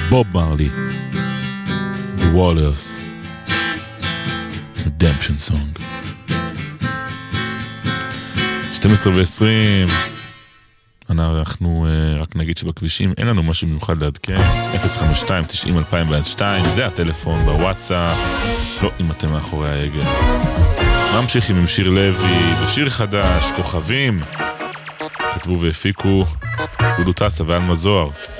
בוב מרלי, The Wallers, Redemption Song. 12:20. אנחנו רק נגיד שבכבישים אין לנו משהו מיוחד לעדכן. 052-90-2002, זה הטלפון בוואטסאפ, לא אם אתם מאחורי ההגה. ממשיכים עם שיר לוי בשיר חדש, כוכבים, כתבו והפיקו דודו טסה ואלמה זוהר.